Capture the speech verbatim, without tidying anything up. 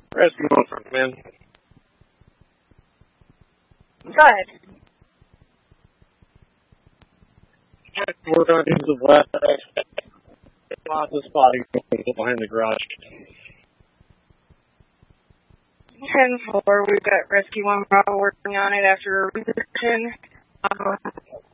Rescue one from man. Go ahead. Work on these of last lots of spotting behind the garage. ten four, we've got Rescue one Bravo working on it after a revision. Um,